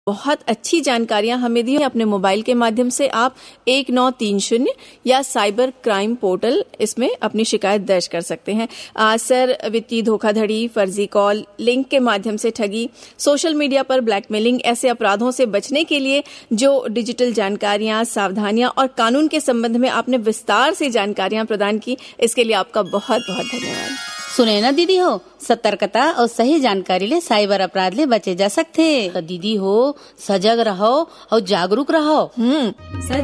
बहुत अच्छी जानकारियां हमें दी अपने मोबाइल के माध्यम से। आप 1930 या साइबर क्राइम पोर्टल इसमें अपनी शिकायत दर्ज कर सकते हैं। सर, वित्तीय धोखाधड़ी, फर्जी कॉल, लिंक के माध्यम से ठगी, सोशल मीडिया पर ब्लैकमेलिंग, ऐसे अपराधों से बचने के लिए जो डिजिटल जानकारियां, सावधानियां और कानून के संबंध में आपने विस्तार से जानकारियां प्रदान की, इसके लिए आपका बहुत बहुत धन्यवाद। सुने ना दीदी हो, सतर्कता और सही जानकारी ले साइबर अपराध ले बचे जा सकते। तो दीदी हो, सजग रहो और जागरूक रहो।